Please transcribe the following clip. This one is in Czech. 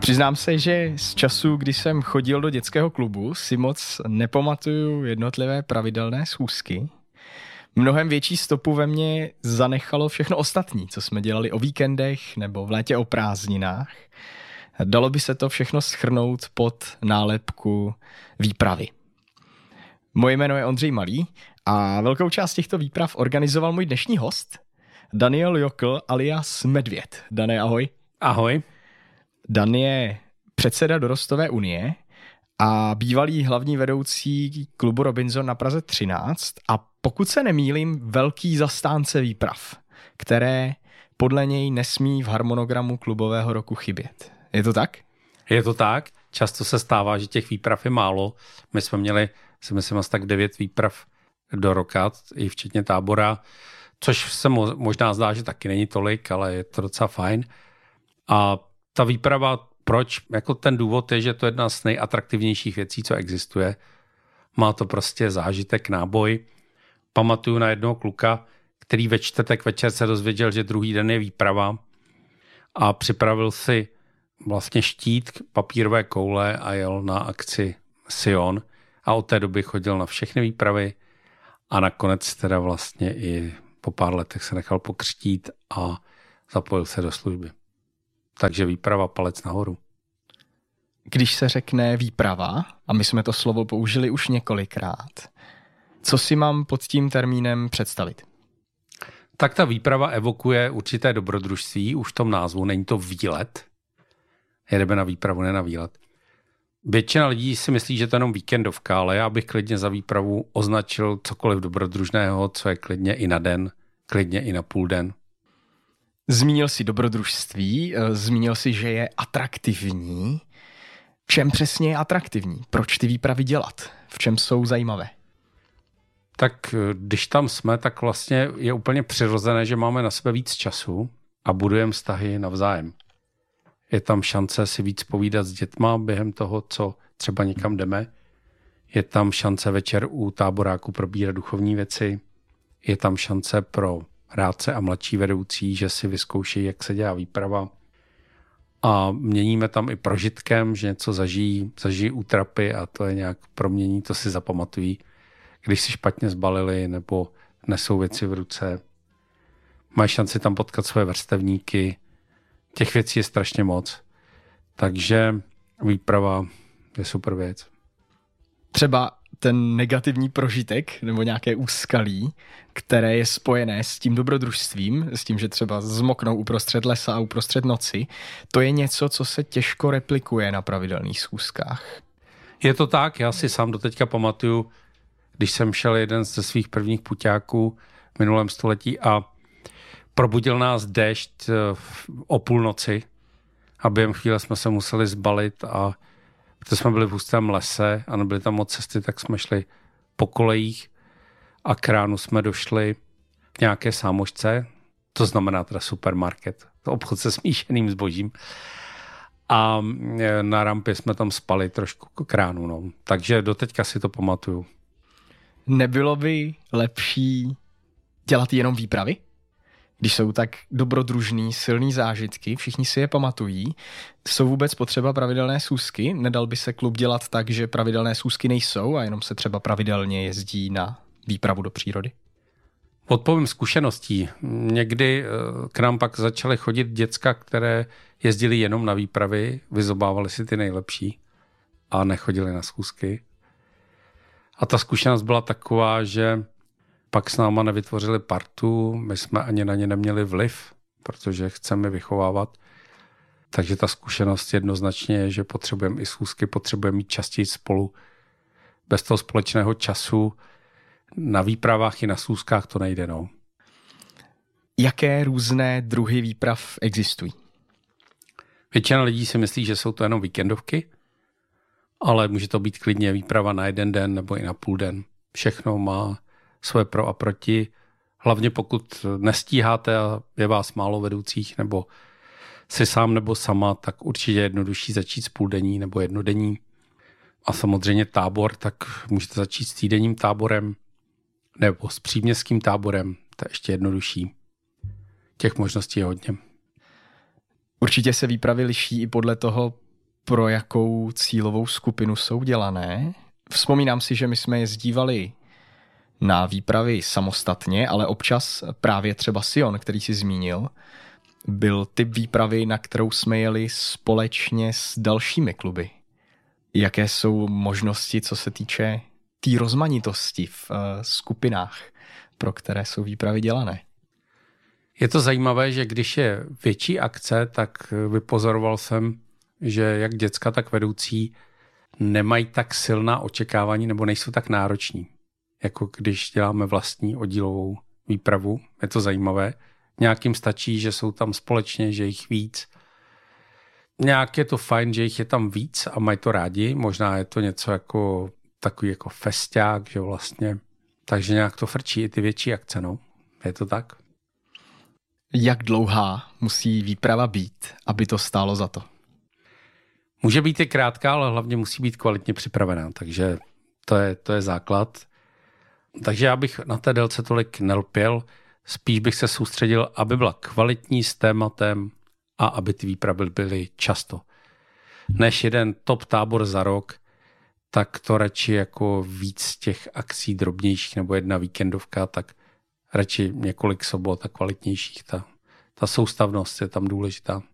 Přiznám se, že z času, kdy jsem chodil do dětského klubu, si moc nepamatuju jednotlivé pravidelné schůzky. Mnohem větší stopu ve mně zanechalo všechno ostatní, co jsme dělali o víkendech nebo v létě o prázdninách. Dalo by se to všechno shrnout pod nálepku výpravy. Moje jméno je Ondřej Malý a velkou část těchto výprav organizoval můj dnešní host, Daniel Jokl alias Medvěd. Dane, ahoj. Ahoj. Dan je předseda Dorostové unie a bývalý hlavní vedoucí klubu Robinson na Praze 13 a pokud se nemýlím, velký zastánce výprav, které podle něj nesmí v harmonogramu klubového roku chybět. Je to tak? Je to tak. Často se stává, že těch výprav je málo. My jsme měli, si myslím, asi tak 9 výprav do roka, i včetně tábora, což se možná zdá, že taky není tolik, ale je to docela fajn. A ta výprava, proč? Jako ten důvod je, že to je jedna z nejatraktivnějších věcí, co existuje. Má to prostě zážitek, náboj. Pamatuju na jednoho kluka, který ve čtvrtek večer se dozvěděl, že druhý den je výprava a připravil si vlastně štít, papírové koule a jel na akci Sion a od té doby chodil na všechny výpravy a nakonec teda vlastně i po pár letech se nechal pokřtít a zapojil se do služby. Takže výprava palec nahoru. Když se řekne výprava, a my jsme to slovo použili už několikrát, co si mám pod tím termínem představit? Tak ta výprava evokuje určité dobrodružství, už v tom názvu, není to výlet. Jedeme na výpravu, ne na výlet. Většina lidí si myslí, že to je jenom víkendovka, ale já bych klidně za výpravu označil cokoliv dobrodružného, co je klidně i na den, klidně i na půl den. Zmínil jsi dobrodružství, zmínil jsi, že je atraktivní. V čem přesně je atraktivní? Proč ty výpravy dělat? V čem jsou zajímavé? Tak když tam jsme, tak vlastně je úplně přirozené, že máme na sebe víc času a budujeme vztahy navzájem. Je tam šance si víc povídat s dětma během toho, co třeba někam jdeme. Je tam šance večer u táboráku probírat duchovní věci. Je tam šance pro rádce a mladší vedoucí, že si vyzkouší, jak se dělá výprava. A měníme tam i prožitkem, že něco zažijí útrapy a to je nějak promění, to si zapamatují, když si špatně zbalili nebo nesou věci v ruce. Mají šanci tam potkat své vrstevníky. Těch věcí je strašně moc. Takže výprava je super věc. Třeba ten negativní prožitek nebo nějaké úskalí, které je spojené s tím dobrodružstvím, s tím, že třeba zmoknou uprostřed lesa a uprostřed noci, to je něco, co se těžko replikuje na pravidelných schůzkách. Je to tak, já si sám doteďka pamatuju, když jsem šel jeden ze svých prvních puťáků v minulém století a probudil nás déšť o půlnoci a během chvíle jsme se museli zbalit a protože jsme byli v hustém lese a nebyly tam moc cesty, tak jsme šli po kolejích a k ránu jsme došli k nějaké sámošce, to znamená teda supermarket, obchod se smíšeným zbožím a na rampě jsme tam spali trošku k ránu, no. Takže doteďka si to pamatuju. Nebylo by lepší dělat jenom výpravy? Když jsou tak dobrodružný, silný zážitky, všichni si je pamatují, jsou vůbec potřeba pravidelné schůzky? Nedal by se klub dělat tak, že pravidelné schůzky nejsou a jenom se třeba pravidelně jezdí na výpravu do přírody? Odpovím zkušeností. Někdy k nám pak začaly chodit děcka, které jezdili jenom na výpravy, vyzobávali si ty nejlepší a nechodili na schůzky. A ta zkušenost byla taková, že pak s náma nevytvořili partu, my jsme ani na ně neměli vliv, protože chceme vychovávat. Takže ta zkušenost jednoznačně je, že potřebujeme i schůzky, potřebujeme mít častěji spolu. Bez toho společného času na výpravách i na schůzkách to nejde. No. Jaké různé druhy výprav existují? Většina lidí si myslí, že jsou to jenom víkendovky, ale může to být klidně výprava na jeden den nebo i na půl den. Všechno má svoje pro a proti. Hlavně pokud nestíháte a je vás málo vedoucích nebo si sám nebo sama, tak určitě je jednodušší začít s půldenní nebo jednodenní. A samozřejmě tábor, tak můžete začít s týdenním táborem nebo s příměstským táborem, to je ještě jednodušší. Těch možností je hodně. Určitě se výpravy liší i podle toho, pro jakou cílovou skupinu jsou dělané. Vzpomínám si, že my jsme jezdívali na výpravy samostatně, ale občas právě třeba Sion, který si zmínil, byl typ výpravy, na kterou jsme jeli společně s dalšími kluby. Jaké jsou možnosti, co se týče té rozmanitosti v skupinách, pro které jsou výpravy dělané? Je to zajímavé, že když je větší akce, tak vypozoroval jsem, že jak děcka, tak vedoucí nemají tak silná očekávání nebo nejsou tak nároční, jako když děláme vlastní oddílovou výpravu. Je to zajímavé. Nějakým stačí, že jsou tam společně, že jich víc. Nějak je to fajn, že jich je tam víc a mají to rádi. Možná je to něco jako takový jako festiák, že vlastně. Takže nějak to frčí i ty větší akce, no. Je to tak? Jak dlouhá musí výprava být, aby to stálo za to? Může být i krátká, ale hlavně musí být kvalitně připravená, takže to je základ. Takže já bych na té délce tolik nelpěl, spíš bych se soustředil, aby byla kvalitní s tématem a aby ty výpravy byly často. Než jeden top tábor za rok, tak to radši jako víc těch akcí drobnějších nebo jedna víkendovka, tak radši několik sobot a kvalitnějších. Ta soustavnost je tam důležitá.